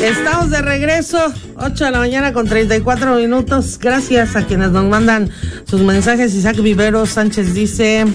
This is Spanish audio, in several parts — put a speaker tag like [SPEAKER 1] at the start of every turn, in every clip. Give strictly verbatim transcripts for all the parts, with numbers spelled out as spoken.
[SPEAKER 1] Estamos de regreso, ocho de la mañana con treinta y cuatro minutos. Gracias a quienes nos mandan sus mensajes. Isaac Viveros Sánchez dice: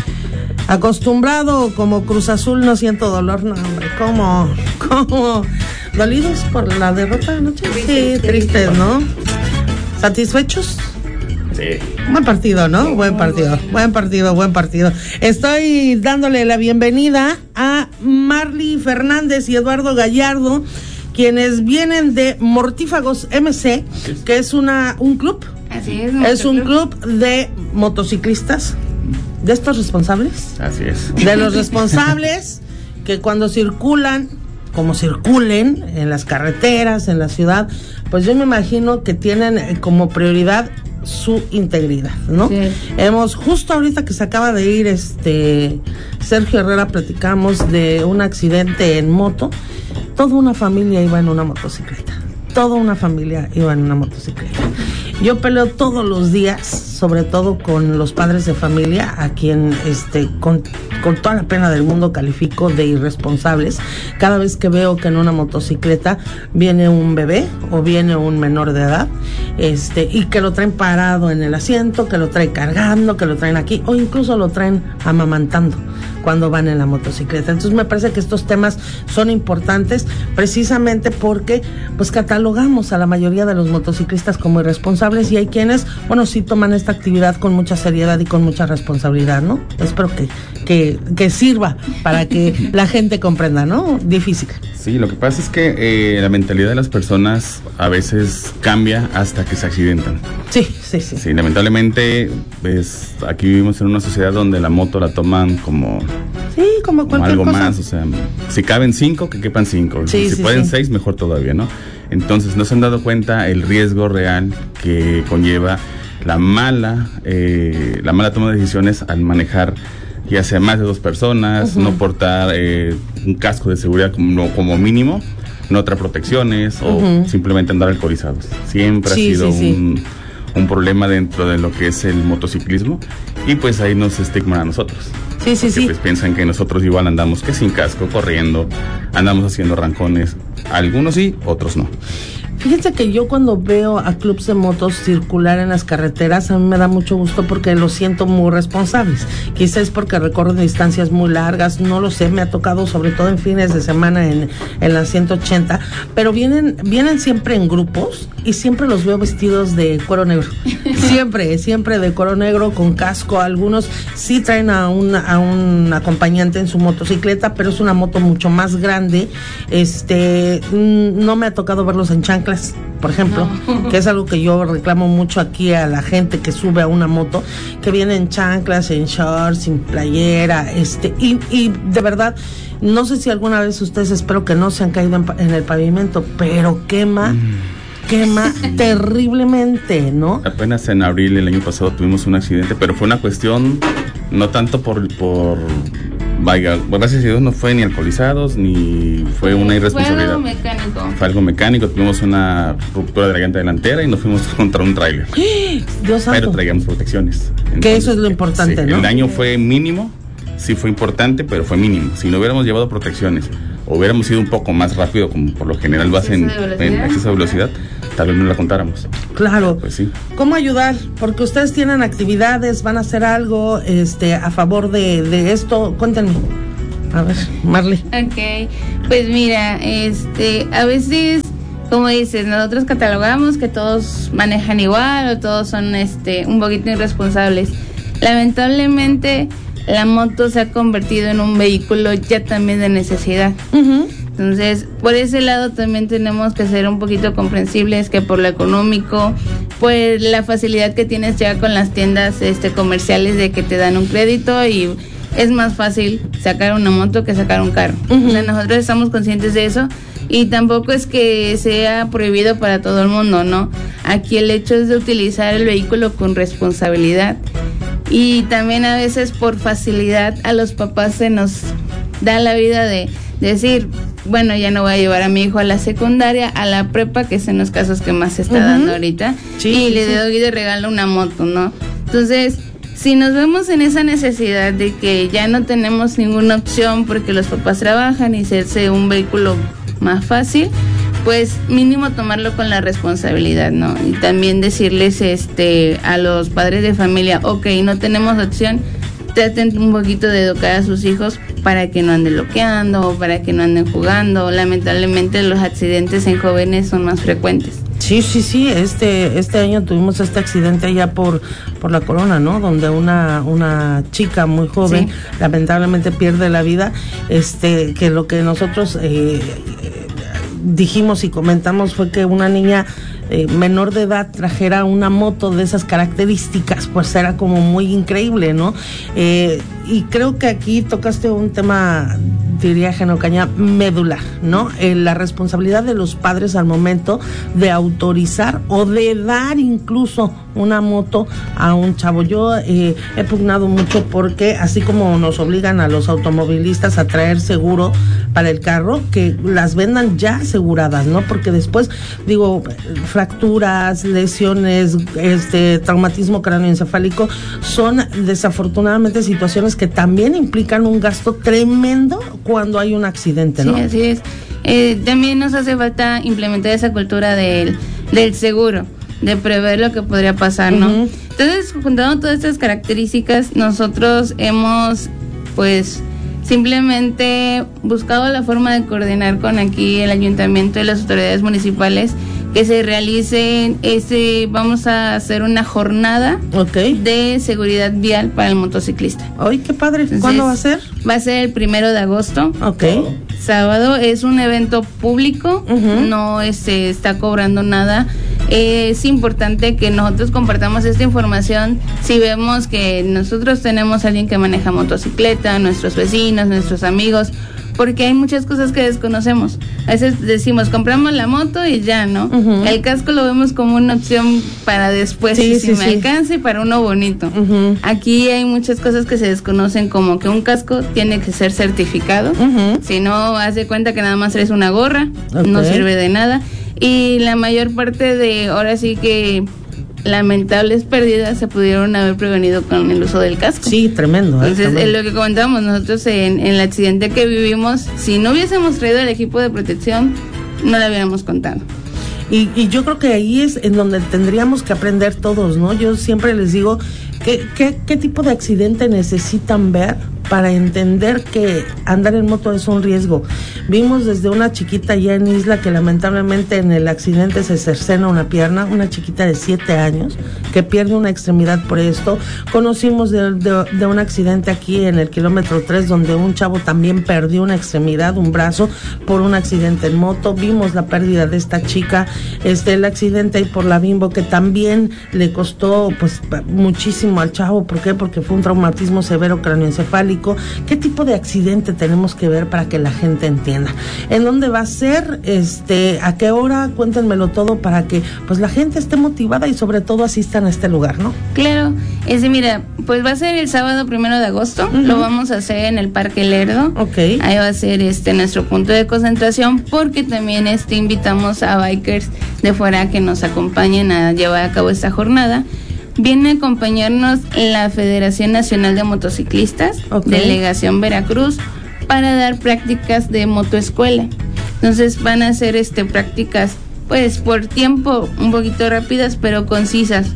[SPEAKER 1] acostumbrado como Cruz Azul, no siento dolor. No, hombre, ¿cómo? ¿Cómo? ¿Dolidos por la derrota anoche? Sí, tristes, ¿no? ¿Satisfechos?
[SPEAKER 2] Sí.
[SPEAKER 1] Buen partido, ¿no? Buen partido, buen partido, buen partido. Estoy dándole la bienvenida a Marly Fernández y Eduardo Gallardo, quienes vienen de Mortífagos M C, que es una un club.
[SPEAKER 3] Así es.
[SPEAKER 1] Es un club de motociclistas, de estos responsables.
[SPEAKER 2] Así es.
[SPEAKER 1] De los responsables que cuando circulan, como circulen en las carreteras, en la ciudad, pues yo me imagino que tienen como prioridad su integridad, ¿no?
[SPEAKER 3] Sí.
[SPEAKER 1] Hemos, justo ahorita que se acaba de ir este Sergio Herrera, platicamos de un accidente en moto. Toda una familia iba en una motocicleta. Toda una familia iba en una motocicleta. Yo peleo todos los días, sobre todo con los padres de familia, a quien este con, con toda la pena del mundo califico de irresponsables. Cada vez que veo que en una motocicleta viene un bebé o viene un menor de edad, este, y que lo traen parado en el asiento, que lo traen cargando, que lo traen aquí, o incluso lo traen amamantando cuando van en la motocicleta. Entonces me parece que estos temas son importantes precisamente porque pues catalogamos a la mayoría de los motociclistas como irresponsables, y hay quienes, bueno, sí toman esta actividad con mucha seriedad y con mucha responsabilidad, ¿no? Espero que, que, que sirva para que la gente comprenda, ¿no? Difícil.
[SPEAKER 2] Sí, lo que pasa es que eh, la mentalidad de las personas a veces cambia hasta que se accidentan.
[SPEAKER 1] Sí, sí, sí.
[SPEAKER 2] Sí, lamentablemente, pues, aquí vivimos en una sociedad donde la moto la toman como,
[SPEAKER 1] sí, como,
[SPEAKER 2] como
[SPEAKER 1] cualquier
[SPEAKER 2] algo
[SPEAKER 1] cosa.
[SPEAKER 2] más, o sea, si caben cinco, que quepan cinco.
[SPEAKER 1] Sí,
[SPEAKER 2] si
[SPEAKER 1] sí,
[SPEAKER 2] pueden
[SPEAKER 1] sí.
[SPEAKER 2] seis, mejor todavía, ¿no? Entonces, no se han dado cuenta el riesgo real que conlleva la mala, eh, la mala toma de decisiones al manejar, ya sea más de dos personas, uh-huh. no portar eh, un casco de seguridad como, como mínimo, no traer protecciones, uh-huh. o simplemente andar alcoholizados. Siempre sí, ha sido sí, un, sí. un problema dentro de lo que es el motociclismo, y pues ahí nos estigman a nosotros.
[SPEAKER 1] Sí, sí,
[SPEAKER 2] porque,
[SPEAKER 1] sí.
[SPEAKER 2] Pues piensan que nosotros igual andamos que sin casco, corriendo, andamos haciendo rancones. Algunos sí, otros no.
[SPEAKER 1] Fíjense que yo cuando veo a clubs de motos circular en las carreteras, a mí me da mucho gusto porque los siento muy responsables. Quizás es porque recorren distancias muy largas, no lo sé, me ha tocado sobre todo en fines de semana en, en la ciento ochenta, pero vienen, vienen siempre en grupos y siempre los veo vestidos de cuero negro. Siempre, siempre de cuero negro, con casco. Algunos sí traen a un, a un acompañante en su motocicleta, pero es una moto mucho más grande. Este, no me ha tocado verlos en chanclas, por ejemplo, no. que es algo que yo reclamo mucho aquí a la gente que sube a una moto, que viene en chanclas, en shorts, sin playera, este, y, y de verdad, no sé si alguna vez ustedes, espero que no se han caído en, en el pavimento, pero quema, mm. quema terriblemente, ¿no?
[SPEAKER 2] Apenas en abril el año pasado tuvimos un accidente, pero fue una cuestión, no tanto por, por vaya, gracias a Dios no fue ni alcoholizados, ni fue una irresponsabilidad.
[SPEAKER 3] Fue algo mecánico.
[SPEAKER 2] Fue algo mecánico, tuvimos una ruptura de la llanta delantera y nos fuimos contra un tráiler.
[SPEAKER 1] Dios santo.
[SPEAKER 2] Pero traíamos protecciones. Entonces,
[SPEAKER 1] que eso es lo importante,
[SPEAKER 2] sí,
[SPEAKER 1] ¿no?
[SPEAKER 2] El daño fue mínimo, sí fue importante, pero fue mínimo. Si no hubiéramos llevado protecciones, o hubiéramos ido un poco más rápido, como por lo general lo hacen en exceso de velocidad, tal vez no la contáramos.
[SPEAKER 1] Claro.
[SPEAKER 2] Pues sí.
[SPEAKER 1] ¿Cómo ayudar? Porque ustedes tienen actividades, van a hacer algo este a favor de, de esto. Cuéntenme. A ver, Marly.
[SPEAKER 3] Ok, pues mira, este, a veces, como dices, nosotros catalogamos que todos manejan igual o todos son este un poquito irresponsables. Lamentablemente, la moto se ha convertido en un vehículo ya también de necesidad. Uh-huh. Entonces, por ese lado también tenemos que ser un poquito comprensibles, que por lo económico, pues la facilidad que tienes ya con las tiendas este comerciales de que te dan un crédito y es más fácil sacar una moto que sacar un carro. Uh-huh. O sea, nosotros estamos conscientes de eso y tampoco es que sea prohibido para todo el mundo, ¿no? Aquí el hecho es de utilizar el vehículo con responsabilidad. Y también a veces por facilidad a los papás se nos da la vida de decir, bueno, ya no voy a llevar a mi hijo a la secundaria, a la prepa, que es en los casos que más se está uh-huh. dando ahorita, sí, y sí, le doy sí. de regalo una moto, ¿no? Entonces, si nos vemos en esa necesidad de que ya no tenemos ninguna opción porque los papás trabajan y hacerse un vehículo más fácil, pues mínimo tomarlo con la responsabilidad, ¿no? Y también decirles este a los padres de familia, ok, no tenemos opción, traten un poquito de educar a sus hijos para que no anden loqueando, para que no anden jugando. Lamentablemente los accidentes en jóvenes son más frecuentes.
[SPEAKER 1] Sí, sí, sí, este este año tuvimos este accidente allá por por la Corona, ¿no? Donde una una chica muy joven, sí, lamentablemente pierde la vida, este que lo que nosotros eh, dijimos y comentamos fue que una niña eh, menor de edad trajera una moto de esas características, pues era como muy increíble, ¿no? Eh, y creo que aquí tocaste un tema, diría Genaro Caña, medular, ¿no? Eh, la responsabilidad de los padres al momento de autorizar o de dar incluso una moto a un chavo. Yo eh, he pugnado mucho porque así como nos obligan a los automovilistas a traer seguro para el carro, que las vendan ya aseguradas, ¿no? Porque después, digo, fracturas, lesiones, este traumatismo cráneoencefálico son desafortunadamente situaciones que también implican un gasto tremendo cuando hay un accidente, ¿no?
[SPEAKER 3] Sí, así es. Eh, también nos hace falta implementar esa cultura del, del seguro, de prever lo que podría pasar, ¿no? Uh-huh. Entonces, juntando todas estas características, nosotros hemos, pues, simplemente buscado la forma de coordinar con aquí el ayuntamiento y las autoridades municipales que se realice ese, vamos a hacer una jornada okay. de seguridad vial para el motociclista.
[SPEAKER 1] ¡Ay, qué padre! Entonces, ¿cuándo va a ser?
[SPEAKER 3] Va a ser el primero de agosto.
[SPEAKER 1] Ok.
[SPEAKER 3] Sábado, es un evento público, uh-huh. no se este, está cobrando nada. Es importante que nosotros compartamos esta información si vemos que nosotros tenemos a alguien que maneja motocicleta, nuestros vecinos, nuestros amigos, porque hay muchas cosas que desconocemos. A veces decimos, compramos la moto y ya, ¿no? Uh-huh. El casco lo vemos como una opción para después, sí, si sí, me sí. alcanza y para uno bonito. Uh-huh. Aquí hay muchas cosas que se desconocen, como que un casco tiene que ser certificado. Uh-huh. Si no, haz de cuenta que nada más traes una gorra, okay. no sirve de nada. Y la mayor parte de, ahora sí que lamentables pérdidas se pudieron haber prevenido con el uso del casco.
[SPEAKER 1] Sí, tremendo.
[SPEAKER 3] Entonces,
[SPEAKER 1] eh, tremendo.
[SPEAKER 3] Es lo que comentábamos nosotros en, en el accidente que vivimos, si no hubiésemos traído el equipo de protección, no lo hubiéramos contado.
[SPEAKER 1] Y, y yo creo que ahí es en donde tendríamos que aprender todos, ¿no? Yo siempre les digo, ¿qué, qué, qué tipo de accidente necesitan ver para entender que andar en moto es un riesgo? Vimos desde una chiquita allá en Isla que lamentablemente en el accidente se cercena una pierna, una chiquita de siete años que pierde una extremidad por esto. Conocimos de, de, de un accidente aquí en el kilómetro tres donde un chavo también perdió una extremidad, un brazo, por un accidente en moto. Vimos la pérdida de esta chica, este el accidente ahí por la Bimbo, que también le costó pues muchísimo al chavo. ¿Por qué? Porque fue un traumatismo severo cráneoencefálico. ¿Qué tipo de accidente tenemos que ver para que la gente entienda? ¿En dónde va a ser? Este, ¿a qué hora? Cuéntenmelo todo para que pues la gente esté motivada y sobre todo asistan a este lugar, ¿no?
[SPEAKER 3] Claro, ese mira, pues va a ser el sábado primero de agosto, uh-huh. lo vamos a hacer en el Parque Lerdo.
[SPEAKER 1] Okay.
[SPEAKER 3] Ahí va a ser este nuestro punto de concentración, porque también este invitamos a bikers de fuera que nos acompañen a llevar a cabo esta jornada. Viene a acompañarnos la Federación Nacional de Motociclistas, okay. Delegación Veracruz, para dar prácticas de motoescuela. Entonces van a hacer este prácticas, pues por tiempo un poquito rápidas, pero concisas.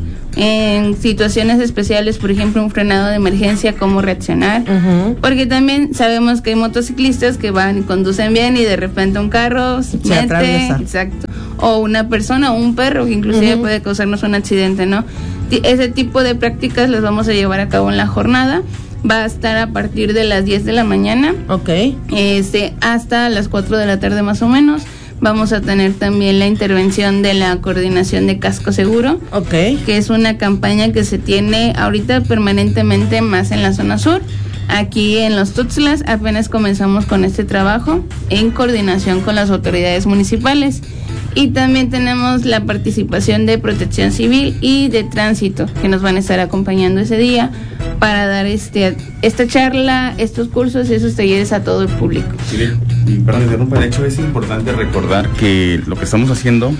[SPEAKER 3] En situaciones especiales, por ejemplo, un frenado de emergencia, cómo reaccionar, uh-huh. porque también sabemos que hay motociclistas que van y conducen bien y de repente un carro se mete, atraviesa. Exacto, o una persona o un perro que inclusive uh-huh. puede causarnos un accidente, ¿no? Ese tipo de prácticas las vamos a llevar a cabo en la jornada. Va a estar a partir de las diez de la mañana,
[SPEAKER 1] okay.
[SPEAKER 3] este, hasta las cuatro de la tarde más o menos. Vamos a tener también la intervención de la coordinación de casco seguro,
[SPEAKER 1] okay.
[SPEAKER 3] que es una campaña que se tiene ahorita permanentemente más en la zona sur. Aquí en Los Tuxtlas apenas comenzamos con este trabajo en coordinación con las autoridades municipales. Y también tenemos la participación de Protección Civil y de Tránsito, que nos van a estar acompañando ese día para dar este esta charla, estos cursos y esos talleres a todo el público.
[SPEAKER 2] Sí, y perdón, interrumpa, de hecho es importante recordar que lo que estamos haciendo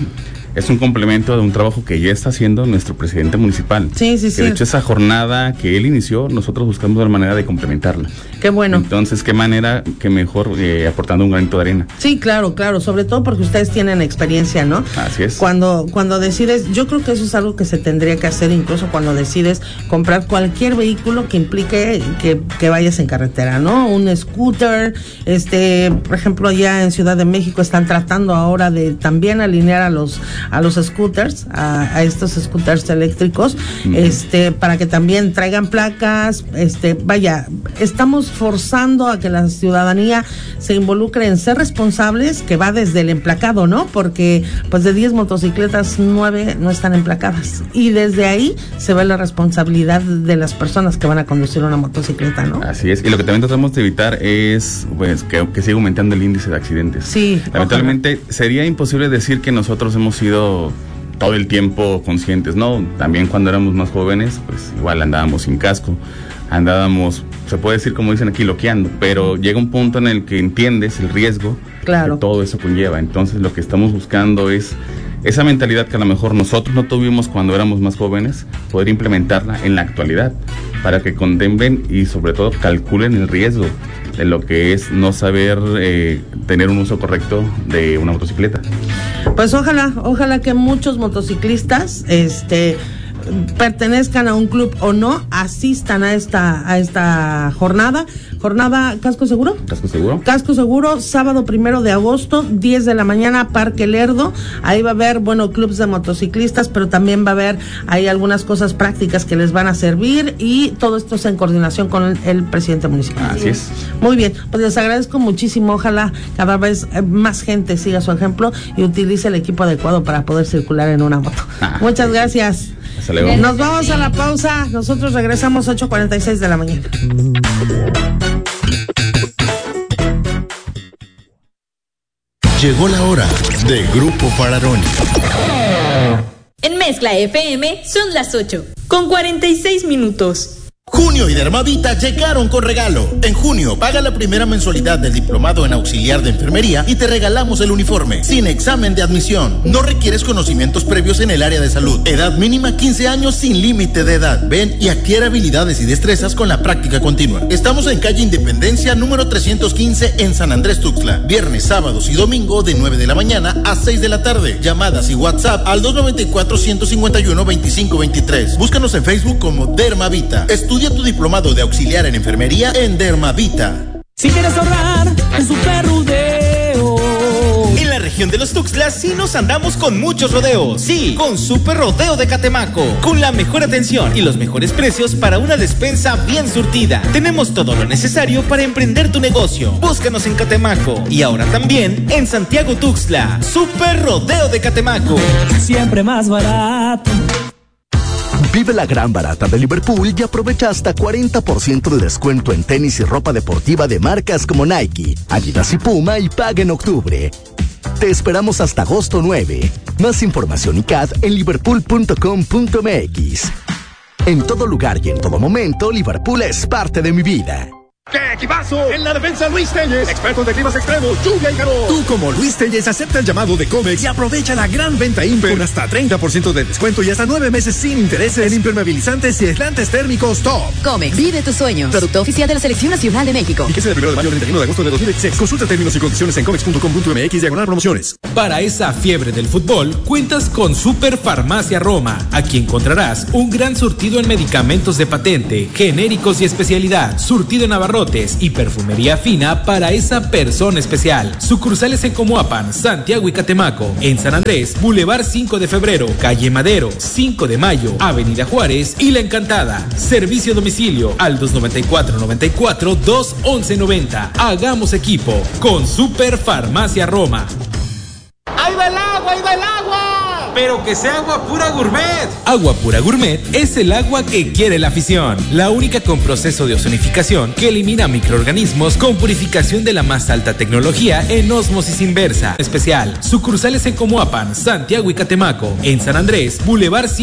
[SPEAKER 2] es un complemento de un trabajo que ya está haciendo nuestro presidente municipal.
[SPEAKER 1] Sí, sí, sí.
[SPEAKER 2] De hecho, esa jornada que él inició, nosotros buscamos la manera de complementarla.
[SPEAKER 1] Qué bueno.
[SPEAKER 2] Entonces, qué manera que mejor eh, aportando un granito de arena.
[SPEAKER 1] Sí, claro, claro, sobre todo porque ustedes tienen experiencia, ¿no?
[SPEAKER 2] Así es.
[SPEAKER 1] Cuando, cuando decides, yo creo que eso es algo que se tendría que hacer incluso cuando decides comprar cualquier vehículo que implique que, que vayas en carretera, ¿no? Un scooter, este, por ejemplo, allá en Ciudad de México están tratando ahora de también alinear a los a los scooters, a, a estos scooters eléctricos, mm. este, para que también traigan placas, este, vaya, estamos forzando a que la ciudadanía se involucre en ser responsables, que va desde el emplacado, ¿no? Porque pues de diez motocicletas, nueve no están emplacadas, y desde ahí se ve la responsabilidad de las personas que van a conducir una motocicleta, ¿no?
[SPEAKER 2] Así es, y lo que también tratamos de evitar es pues que, que siga aumentando el índice de accidentes.
[SPEAKER 1] Sí.
[SPEAKER 2] Lamentablemente ojalá. Sería imposible decir que nosotros hemos sido todo el tiempo conscientes, ¿no? También cuando éramos más jóvenes, pues igual andábamos sin casco, andábamos, se puede decir como dicen aquí, loqueando, pero llega un punto en el que entiendes el riesgo
[SPEAKER 1] claro.
[SPEAKER 2] que todo eso conlleva. Entonces lo que estamos buscando es esa mentalidad que a lo mejor nosotros no tuvimos cuando éramos más jóvenes, poder implementarla en la actualidad, para que contemplen y sobre todo calculen el riesgo de lo que es no saber eh, tener un uso correcto de una motocicleta.
[SPEAKER 1] Pues ojalá, ojalá que muchos motociclistas, este, pertenezcan a un club o no, asistan a esta, a esta jornada. Jornada Casco Seguro.
[SPEAKER 2] Casco Seguro.
[SPEAKER 1] Casco Seguro, sábado primero de agosto, diez de la mañana, Parque Lerdo. Ahí va a haber, bueno, clubs de motociclistas, pero también va a haber ahí algunas cosas prácticas que les van a servir, y todo esto es en coordinación con el, el presidente municipal.
[SPEAKER 2] Así es.
[SPEAKER 1] Muy bien, pues les agradezco muchísimo. Ojalá cada vez más gente siga su ejemplo y utilice el equipo adecuado para poder circular en una moto. Ah, Muchas sí. gracias.
[SPEAKER 2] Hasta luego.
[SPEAKER 1] Nos vamos a la pausa. Nosotros regresamos ocho cuarenta y seis de la mañana.
[SPEAKER 4] Llegó la hora de Grupo Fararoni.
[SPEAKER 5] En Mezcla F M son las ocho, con cuarenta y seis minutos.
[SPEAKER 4] Junio y Dermavita llegaron con regalo. En junio, paga la primera mensualidad del diplomado en auxiliar de enfermería y te regalamos el uniforme, sin examen de admisión. No requieres conocimientos previos en el área de salud. Edad mínima quince años sin límite de edad. Ven y adquiere habilidades y destrezas con la práctica continua. Estamos en calle Independencia, número trescientos quince, en San Andrés Tuxtla. Viernes, sábados y domingo de nueve de la mañana a seis de la tarde. Llamadas y WhatsApp al dos nueve cuatro, uno cinco uno, dos cinco dos tres. Búscanos en Facebook como Dermavita. Estudia tu diplomado de auxiliar en enfermería en Dermavita.
[SPEAKER 6] Si quieres ahorrar en Super Rodeo.
[SPEAKER 7] En la región de los Tuxtlas sí nos andamos con muchos rodeos. Sí, con Super Rodeo de Catemaco. Con la mejor atención y los mejores precios para una despensa bien surtida. Tenemos todo lo necesario para emprender tu negocio. Búscanos en Catemaco. Y ahora también en Santiago Tuxtla. Super Rodeo de Catemaco.
[SPEAKER 6] Siempre más barato.
[SPEAKER 8] Vive la gran barata de Liverpool y aprovecha hasta cuarenta por ciento de descuento en tenis y ropa deportiva de marcas como Nike, Adidas y Puma, y paga en octubre. Te esperamos hasta agosto nueve. Más información y C A D en liverpool punto com punto m x. En todo lugar y en todo momento, Liverpool es parte de mi vida.
[SPEAKER 9] ¡Qué equipazo! En la defensa, Luis Telles, expertos de climas extremos, lluvia y calor. Tú, como Luis Telles, acepta el llamado de Comex y aprovecha la gran venta Imper con hasta treinta por ciento de descuento y hasta nueve meses sin intereses en impermeabilizantes y aislantes térmicos top.
[SPEAKER 5] Comex, vive tus sueños. Producto oficial de la Selección Nacional de México.
[SPEAKER 9] Y que sea del primero de mayo al treinta y uno de agosto de dos mil dieciséis. Consulta términos y condiciones en comex punto com punto m x diagonal promociones.
[SPEAKER 10] Para esa fiebre del fútbol, cuentas con Super Farmacia Roma. Aquí encontrarás un gran surtido en medicamentos de patente, genéricos y especialidad, surtido en abarrotes y perfumería fina para esa persona especial. Sucursales en Comoapan, Santiago y Catemaco. En San Andrés, Boulevard cinco de febrero, Calle Madero, cinco de mayo, Avenida Juárez y La Encantada. Servicio a domicilio al dos noventa y cuatro, noventa y cuatro, dos once noventa. Hagamos equipo con Super Farmacia Roma.
[SPEAKER 7] ¡Ahí va el agua! ¡Ahí va el agua!
[SPEAKER 10] Pero que sea agua pura gourmet. Agua pura gourmet es el agua que quiere la afición. La única con proceso de ozonificación que elimina microorganismos con purificación de la más alta tecnología en ósmosis inversa. Especial. Sucursales en Comoapan, Santiago y Catemaco. En San Andrés, Boulevard